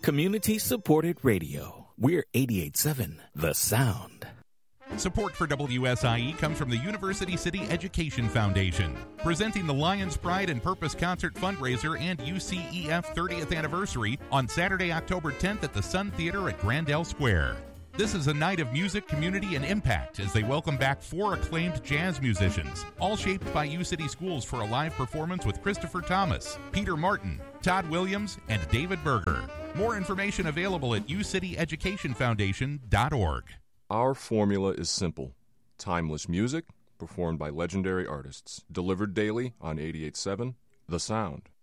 Community-supported radio. We're 88.7 The Sound. Support for WSIE comes from the University City Education Foundation, presenting the Lions Pride and Purpose Concert fundraiser and UCEF 30th anniversary on Saturday, October 10th at the Sun Theater at Grandel Square. This is a night of music, community, and impact as they welcome back 4 acclaimed jazz musicians, all shaped by U-City Schools for a live performance with Christopher Thomas, Peter Martin, Todd Williams, and David Berger. More information available at ucityeducationfoundation.org. Our formula is simple. Timeless music, performed by legendary artists. Delivered daily on 88.7 The Sound.